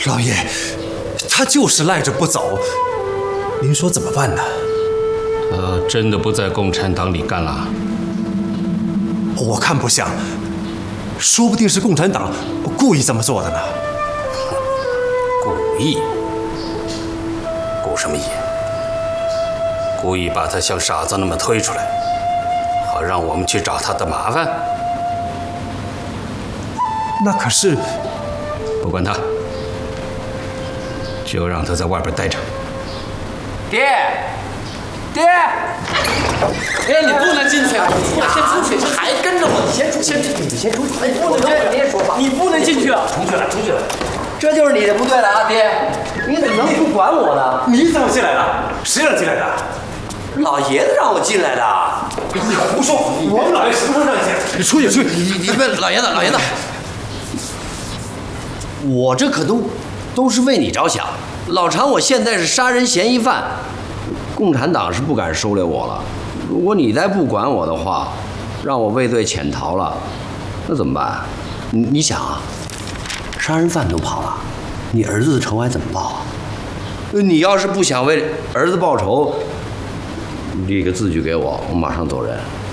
老爷，他就是赖着不走，您说怎么办呢？ 真的不在共产党里干了？ 我看不像，说不定是共产党故意这么做的呢。 故意？故什么意？故意把他像傻子那么推出来，好让我们去找他的麻烦？ 那可是…… 不管他，就让他在外边待着。 爹，爹，爹，你不能进去啊！你先出去，还跟着我，你先出去，你先出去。哎，不能跟爹说话，你不能进去啊！出去了，出去了。这就是你的不对了啊，爹！你怎么能不管我呢？ 你怎么进来了？谁让你进来的？ 老爷子让我进来的。 你胡说！我们老爷什么时候让你进来？你出去！ 你问老爷子，老爷子，我这可都是为你着想。老常，我现在是杀人嫌疑犯，共产党是不敢收留我了。如果你再不管我的话，让我畏罪潜逃了，那怎么办？你想啊，杀人犯都跑了，你儿子的仇还怎么报啊？你要是不想为儿子报仇，立个字据给我，我马上走人。